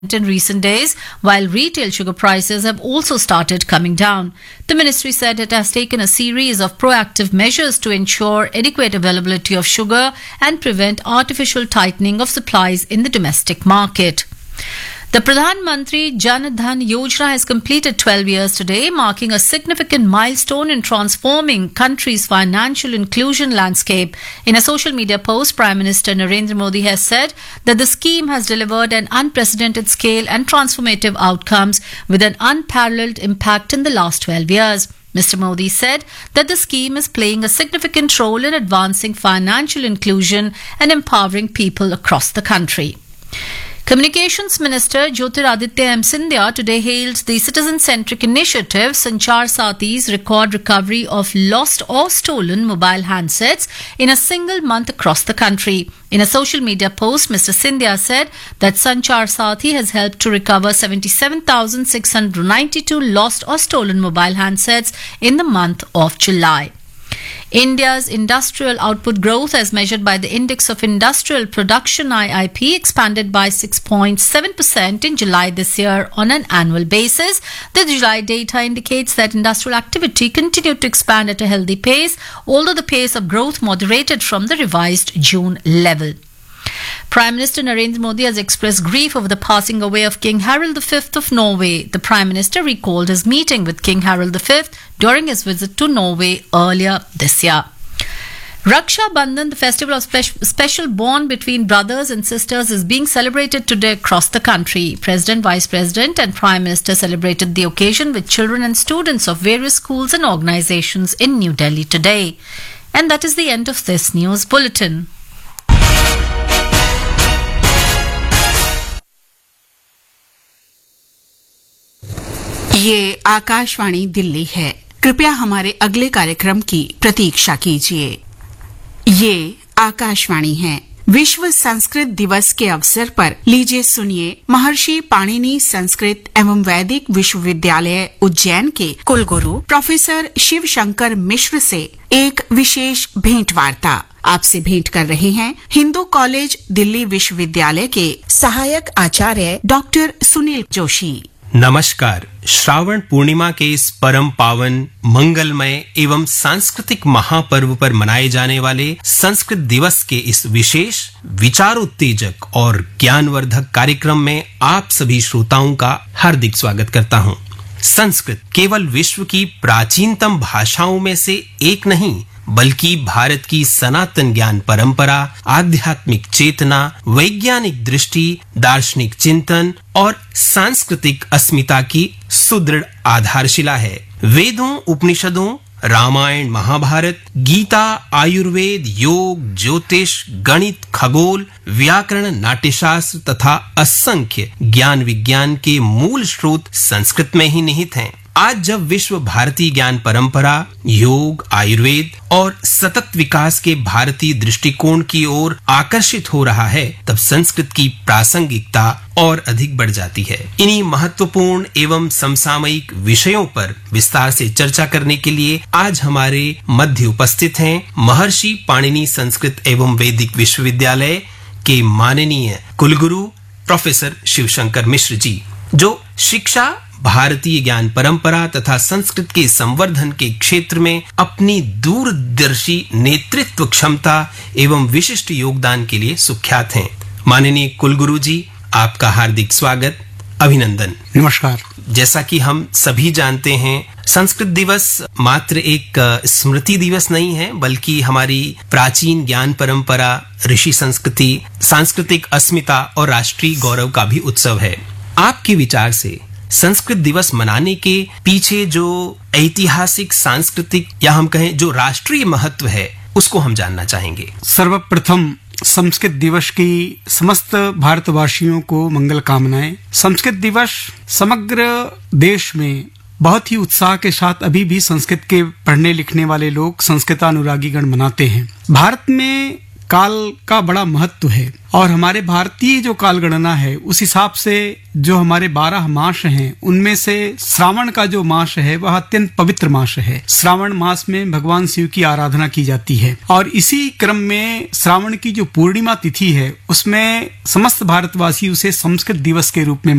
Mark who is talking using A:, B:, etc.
A: in recent days, while retail sugar prices have also started coming down. The ministry said it has taken a series of proactive measures to ensure adequate availability of sugar and prevent artificial tightening of supplies in the domestic market. The Pradhan Mantri Jan Dhan Yojana has completed 12 years today, marking a significant milestone in transforming country's financial inclusion landscape. In a social media post, Prime Minister Narendra Modi has said that the scheme has delivered an unprecedented scale and transformative outcomes with an unparalleled impact in the last 12 years. Mr. Modi said that the scheme is playing a significant role in advancing financial inclusion and empowering people across the country. Communications Minister Jyotiraditya M. Scindia today hailed the citizen-centric initiative Sanchar Sathi's record recovery of lost or stolen mobile handsets in a single month across the country. In a social media post, Mr. Scindia said that Sanchar Sathi has helped to recover 77,692 lost or stolen mobile handsets in the month of July. India's industrial output growth as measured by the Index of Industrial Production IIP expanded by 6.7% in July this year on an annual basis. The July data indicates that industrial activity continued to expand at a healthy pace, although the pace of growth moderated from the revised June level. Prime Minister Narendra Modi has expressed grief over the passing away of King Harald V of Norway. The Prime Minister recalled his meeting with King Harald V during his visit to Norway earlier this year. Raksha Bandhan, the festival of special bond between brothers and sisters, is being celebrated today across the country. President, Vice President and Prime Minister celebrated the occasion with children and students of various schools and organizations in New Delhi today. And that is the end of this news bulletin.
B: ये आकाशवाणी दिल्ली है। कृपया हमारे अगले कार्यक्रम की प्रतीक्षा कीजिए। ये आकाशवाणी है। विश्व संस्कृत दिवस के अवसर पर लीजिए सुनिए महर्षि पाणिनि संस्कृत एवं वैदिक विश्वविद्यालय उज्जैन के कुलगुरु प्रोफेसर शिव शंकर मिश्र से एक विशेष भेंट वार्ता। आपसे भेंट कर रहे हैं हिंदू कॉलेज दिल्ली विश्वविद्यालय के सहायक आचार्य डॉक्टर सुनील जोशी।
C: नमस्कार। श्रावण पूर्णिमा के इस परम पावन मंगलमय एवं सांस्कृतिक महापर्व पर मनाए जाने वाले संस्कृत दिवस के इस विशेष विचारोत्तेजक और ज्ञानवर्धक कार्यक्रम में आप सभी श्रोताओं का हार्दिक स्वागत करता हूं। संस्कृत केवल विश्व की प्राचीनतम भाषाओं में से एक नहीं, बल्कि भारत की सनातन ज्ञान परंपरा, आध्यात्मिक चेतना, वैज्ञानिक दृष्टि, दार्शनिक चिंतन और सांस्कृतिक अस्मिता की सुदृढ़ आधारशिला है। वेदों, उपनिषदों, रामायण, महाभारत, गीता, आयुर्वेद, योग, ज्योतिष, गणित, खगोल, व्याकरण, नाट्यशास्त्र तथा असंख्य ज्ञान विज्ञान के मूल स्रोत संस्कृत में ही निहित हैं। आज जब विश्व भारतीय ज्ञान परंपरा, योग, आयुर्वेद और सतत विकास के भारतीय दृष्टिकोण की ओर आकर्षित हो रहा है, तब संस्कृत की प्रासंगिकता और अधिक बढ़ जाती है। इन्हीं महत्वपूर्ण एवं समसामयिक विषयों पर विस्तार से चर्चा करने के लिए आज हमारे मध्य उपस्थित हैं महर्षि पाणिनि संस्कृत एवं वैदिक विश्वविद्यालय के माननीय कुलगुरु प्रोफेसर शिवशंकर मिश्र जी, जो शिक्षा, भारतीय ज्ञान परंपरा तथा संस्कृत के संवर्धन के क्षेत्र में अपनी दूरदर्शी नेतृत्व क्षमता एवं विशिष्ट योगदान के लिए सुख्यात हैं। माननीय कुलगुरु जी, आपका हार्दिक स्वागत, अभिनंदन।
D: नमस्कार।
C: जैसा कि हम सभी जानते हैं, संस्कृत दिवस मात्र एक स्मृति दिवस नहीं है, बल्कि हमारी प्राचीन ज्ञान परंपरा, ऋषि संस्कृति, सांस्कृतिक अस्मिता और राष्ट्रीय गौरव का भी उत्सव है। आपके विचार से संस्कृत दिवस मनाने के पीछे जो ऐतिहासिक, सांस्कृतिक या हम कहें जो राष्ट्रीय महत्व है, उसको हम जानना चाहेंगे।
D: सर्वप्रथम संस्कृत दिवस की समस्त भारतवासियों को मंगल कामनाएं। संस्कृत दिवस समग्र देश में बहुत ही उत्साह के साथ अभी भी संस्कृत के पढ़ने लिखने वाले लोग, संस्कृतानुरागी गण मनाते हैं। भारत में काल का बड़ा महत्व है और हमारे भारतीय जो काल गणना है उस हिसाब से जो हमारे 12 मास हैं उनमें से श्रावण का जो मास है वह अत्यंत पवित्र मास है। श्रावण मास में भगवान शिव की आराधना की जाती है और इसी क्रम में श्रावण की जो पूर्णिमा तिथि है उसमें समस्त भारतवासी उसे संस्कृत दिवस के रूप में